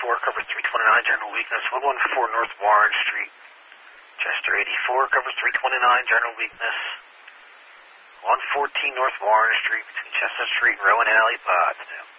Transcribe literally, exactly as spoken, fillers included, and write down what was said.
eighty-four, covers three twenty-nine, general weakness. one one four North Warren Street. Chester eighty-four, covers three twenty-nine, general weakness. one fourteen North Warren Street, between Chestnut Street and Rowan Alley, Potsdam.